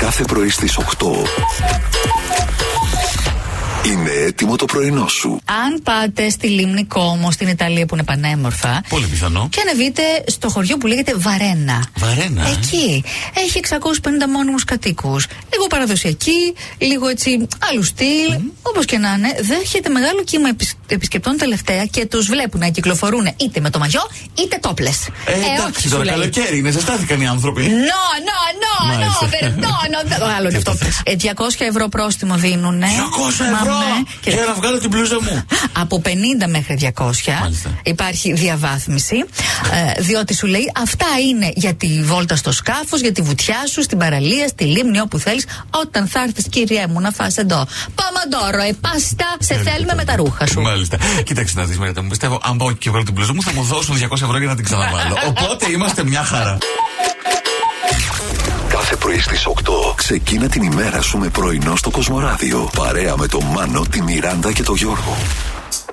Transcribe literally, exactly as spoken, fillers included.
Κάθε πρωί στις οκτώ. Είναι έτοιμο το πρωινό σου. Αν πάτε στη λίμνη Κόμο στην Ιταλία που είναι πανέμορφα. Πολύ πιθανό. Και ανεβείτε στο χωριό που λέγεται Βαρένα. Βαρένα. Εκεί έχει εξακόσιους πενήντα μόνιμους κατοίκους. Λίγο παραδοσιακή, λίγο έτσι άλλου στυλ. Mm. Όπως και να είναι, δέχεται μεγάλο κύμα επισκεπτών τελευταία και τους βλέπουν να κυκλοφορούν είτε με το μαγιό είτε τόπλες. Ε, ε, εντάξει, τώρα καλοκαίρι είναι, ζεστάθηκαν οι άνθρωποι. No, no, no, no, περτώνω. Άλλο είναι αυτό. διακόσια ευρώ πρόστιμο δίνουν. διακόσια ευρώ! Και, και να βγάλω την μπλούζα μου. Από πενήντα μέχρι διακόσια. Μάλιστα. Υπάρχει διαβάθμιση. Ε, διότι σου λέει αυτά είναι για τη βόλτα στο σκάφος, για τη βουτιά σου, στην παραλία, στη λίμνη, όπου θέλεις. Όταν θα έρθεις, κυριέ μου, να φας εδώ. Παμαντόρο, ε, πάστα, σε θέλουμε με τα ρούχα σου. Μάλιστα. Κοίταξε να δεις, Μαρίτα μου. Πιστεύω, αν πάω και βγάλω την μπλούζα μου, θα μου δώσουν διακόσια ευρώ για να την ξαναβάλω. Οπότε είμαστε μια χαρά. Κάθε πρωί στις οκτώ ξεκίνα την ημέρα σου με πρωινό στο Κοσμοράδιο. Παρέα με τον Μάνο, τη Μιράντα και τον Γιώργο.